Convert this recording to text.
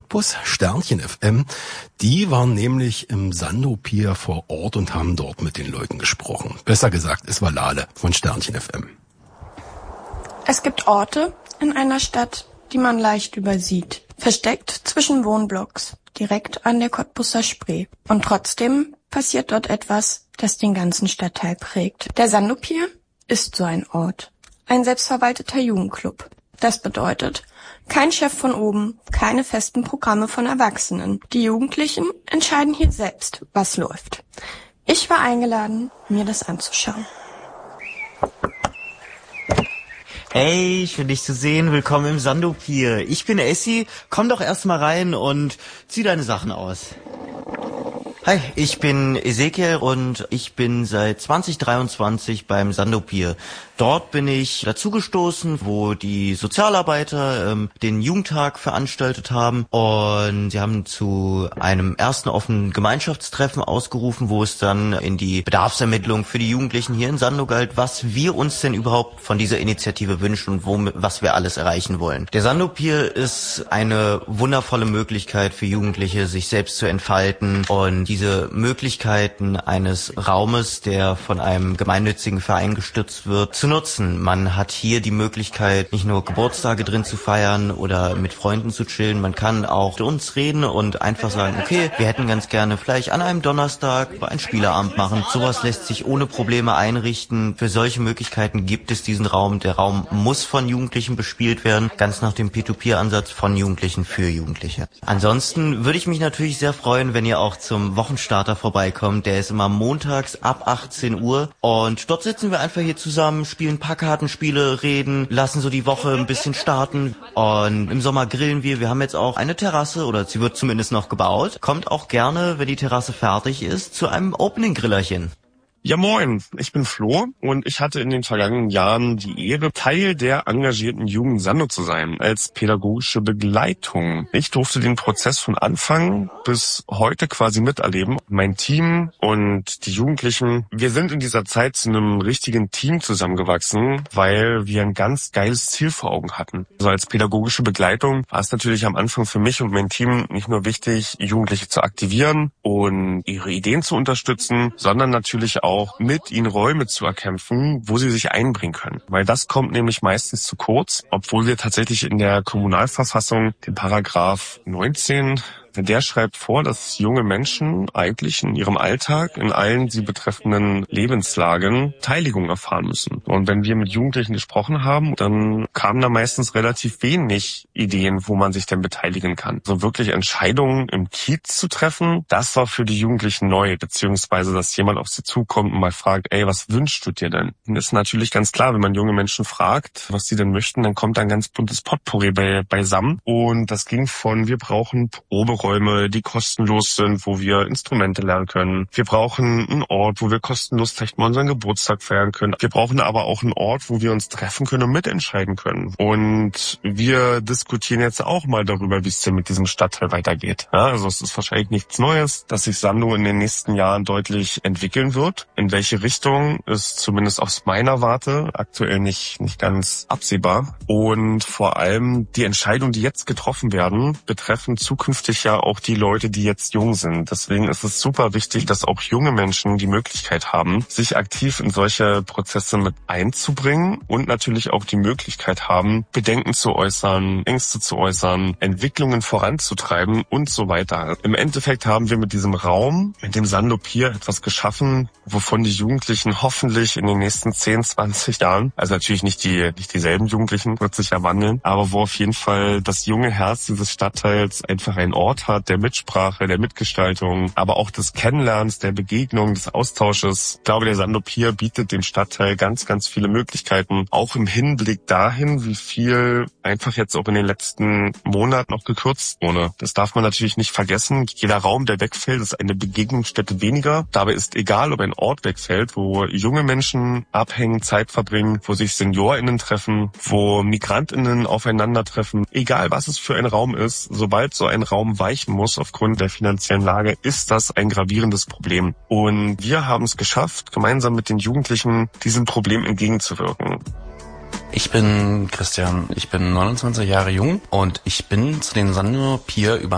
Cottbus, Sternchen FM. Die waren nämlich im Sandow-Pier vor Ort und haben dort mit den Leuten gesprochen. Besser gesagt, es war Lale von Sternchen FM. Es gibt Orte in einer Stadt, die man leicht übersieht. Versteckt zwischen Wohnblocks, direkt an der Cottbuser Spree. Und trotzdem passiert dort etwas, das den ganzen Stadtteil prägt. Der Sandow-Pier ist so ein Ort. Ein selbstverwalteter Jugendclub. Das bedeutet, kein Chef von oben, keine festen Programme von Erwachsenen. Die Jugendlichen entscheiden hier selbst, was läuft. Ich war eingeladen, mir das anzuschauen. Hey, schön dich zu sehen. Willkommen im Sandow-Pier. Ich bin Essi. Komm doch erst mal rein und zieh deine Sachen aus. Hi, ich bin Ezekiel und ich bin seit 2023 beim Sandow-Pier. Dort bin ich dazugestoßen, wo die Sozialarbeiter den Jugendtag veranstaltet haben, und sie haben zu einem ersten offenen Gemeinschaftstreffen ausgerufen, wo es dann in die Bedarfsermittlung für die Jugendlichen hier in Sandow galt, was wir uns denn überhaupt von dieser Initiative wünschen und was wir alles erreichen wollen. Der Sandow-Pier ist eine wundervolle Möglichkeit für Jugendliche, sich selbst zu entfalten, und diese Möglichkeiten eines Raumes, der von einem gemeinnützigen Verein gestützt wird, zu nutzen. Man hat hier die Möglichkeit, nicht nur Geburtstage drin zu feiern oder mit Freunden zu chillen, man kann auch mit uns reden und einfach sagen, okay, wir hätten ganz gerne vielleicht an einem Donnerstag einen Spieleabend machen. Sowas lässt sich ohne Probleme einrichten. Für solche Möglichkeiten gibt es diesen Raum. Der Raum muss von Jugendlichen bespielt werden, ganz nach dem Peer-to-Peer-Ansatz von Jugendlichen für Jugendliche. Ansonsten würde ich mich natürlich sehr freuen, wenn ihr auch zum Wochenstarter vorbeikommt. Der ist immer montags ab 18 Uhr, und dort sitzen wir einfach hier zusammen, spielen ein paar Kartenspiele, reden, lassen so die Woche ein bisschen starten, und im Sommer grillen wir. Wir haben jetzt auch eine Terrasse, oder sie wird zumindest noch gebaut. Kommt auch gerne, wenn die Terrasse fertig ist, zu einem Opening-Grillerchen. Ja, moin, ich bin Flo und ich hatte in den vergangenen Jahren die Ehre, Teil der engagierten Jugend Sandow zu sein, als pädagogische Begleitung. Ich durfte den Prozess von Anfang bis heute quasi miterleben. Mein Team und die Jugendlichen, wir sind in dieser Zeit zu einem richtigen Team zusammengewachsen, weil wir ein ganz geiles Ziel vor Augen hatten. Also als pädagogische Begleitung war es natürlich am Anfang für mich und mein Team nicht nur wichtig, Jugendliche zu aktivieren und ihre Ideen zu unterstützen, sondern natürlich auch mit ihnen Räume zu erkämpfen, wo sie sich einbringen können. Weil das kommt nämlich meistens zu kurz, obwohl wir tatsächlich in der Kommunalverfassung den Paragraph 19, der schreibt vor, dass junge Menschen eigentlich in ihrem Alltag, in allen sie betreffenden Lebenslagen Beteiligung erfahren müssen. Und wenn wir mit Jugendlichen gesprochen haben, dann kamen da meistens relativ wenig Ideen, wo man sich denn beteiligen kann. So wirklich Entscheidungen im Kiez zu treffen, das war für die Jugendlichen neu, beziehungsweise dass jemand auf sie zukommt und mal fragt, ey, was wünschst du dir denn? Und das ist natürlich ganz klar, wenn man junge Menschen fragt, was sie denn möchten, dann kommt da ein ganz buntes Potpourri beisammen. Und das ging von, wir brauchen Proberäume, die kostenlos sind, wo wir Instrumente lernen können. Wir brauchen einen Ort, wo wir kostenlos vielleicht mal unseren Geburtstag feiern können. Wir brauchen aber auch einen Ort, wo wir uns treffen können und mitentscheiden können. Und wir diskutieren jetzt auch mal darüber, wie es denn mit diesem Stadtteil weitergeht. Ja, also es ist wahrscheinlich nichts Neues, dass sich Sandow in den nächsten Jahren deutlich entwickeln wird. In welche Richtung ist zumindest aus meiner Warte aktuell nicht ganz absehbar. Und vor allem die Entscheidungen, die jetzt getroffen werden, betreffen zukünftig ja auch die Leute, die jetzt jung sind. Deswegen ist es super wichtig, dass auch junge Menschen die Möglichkeit haben, sich aktiv in solche Prozesse mit einzubringen und natürlich auch die Möglichkeit haben, Bedenken zu äußern, Ängste zu äußern, Entwicklungen voranzutreiben und so weiter. Im Endeffekt haben wir mit diesem Raum, mit dem Sandow-Pier etwas geschaffen, wovon die Jugendlichen hoffentlich in den nächsten 10, 20 Jahren, also natürlich nicht dieselben Jugendlichen, wird sich ja wandeln, aber wo auf jeden Fall das junge Herz dieses Stadtteils einfach ein Ort hat, der Mitsprache, der Mitgestaltung, aber auch des Kennenlernens, der Begegnung, des Austausches. Ich glaube, der Sandow-Pier bietet dem Stadtteil ganz, ganz viele Möglichkeiten, auch im Hinblick dahin, wie viel einfach jetzt auch in den letzten Monaten noch gekürzt wurde. Das darf man natürlich nicht vergessen. Jeder Raum, der wegfällt, ist eine Begegnungsstätte weniger. Dabei ist egal, ob ein Ort wegfällt, wo junge Menschen abhängen, Zeit verbringen, wo sich SeniorInnen treffen, wo MigrantInnen aufeinandertreffen. Egal, was es für ein Raum ist, sobald so ein Raum weichen muss aufgrund der finanziellen Lage, ist das ein gravierendes Problem. Und wir haben es geschafft, gemeinsam mit den Jugendlichen diesem Problem entgegenzuwirken. Ich bin Christian, ich bin 29 Jahre jung und ich bin zu den Sandow-Pier über